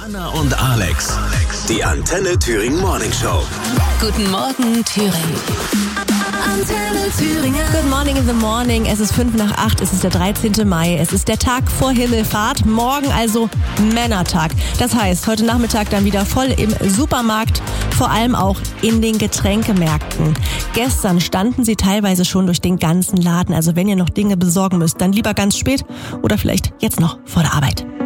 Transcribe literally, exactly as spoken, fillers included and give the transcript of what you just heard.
Anna und Alex, die Antenne Thüringen Morning Show. Guten Morgen, Thüringen. Antenne Thüringen. Good morning in the morning. Es ist fünf nach acht, es ist der dreizehnten Mai. Es ist der Tag vor Himmelfahrt. Morgen also Männertag. Das heißt, heute Nachmittag dann wieder voll im Supermarkt, vor allem auch in den Getränkemärkten. Gestern standen sie teilweise schon durch den ganzen Laden. Also wenn ihr noch Dinge besorgen müsst, dann lieber ganz spät oder vielleicht jetzt noch vor der Arbeit.